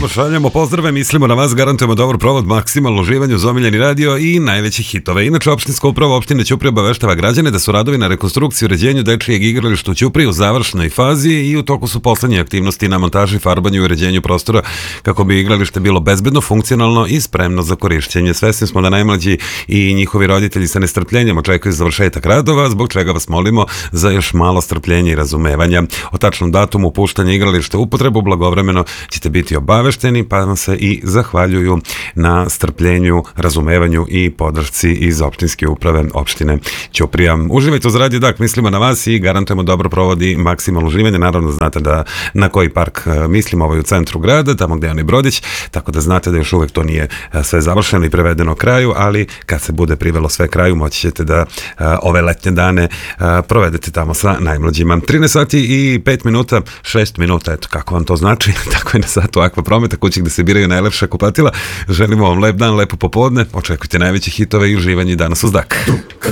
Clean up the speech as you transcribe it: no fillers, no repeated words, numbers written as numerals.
šaljamo pozdrave, mislimo na vas, garantujemo dobar provod, maksimalno uživanje uz omiljeni radio i najveći hitove. Inače, opštinska uprava opštine Ćuprija obaveštava građane da su radovi na rekonstrukciju i uređenju dečijeg igrališta u Ćupriji u završnoj fazi i u toku su poslednje aktivnosti na montaži, farbanju i uređenju prostora kako bi igralište bilo bezbedno, funkcionalno i spremno za korišćenje. Svesni smo da najmlađi i njihovi roditelji sa nestrpljenjem očekuju završetak radova, zbog čega vas molimo za još malo strpljenja i razumevanja. O tačnom datumu puštanja igrališta u upotrebu blagovremeno ćete biti obavešteni, pa vam se i zahvaljuju na strpljenju, razumevanju i podršci iz opštinske uprave opštine Ćuprija. Uživajte uz Radio Dak, mislimo na vas i garantujemo dobro provod i maksimalno uživanje. Naravno znate da na koji park mislimo, ovo je u centru grada, tamo gde je onaj brodić, tako da znate da još uvek to nije sve završeno i prevedeno kraju, ali kad se bude privelo sve kraju, moći ćete da ove letnje dane provedete tamo sa najmlađima. 13 sati i 5 minuta, 6 minuta, eto kako vam to znači, tako je na satu Akvaprometa, kući gde se biraju najlepša kupatila. Želimo vam lep dan, lepo popodne, očekujte najveće hitove i uživanje danas uz Dak.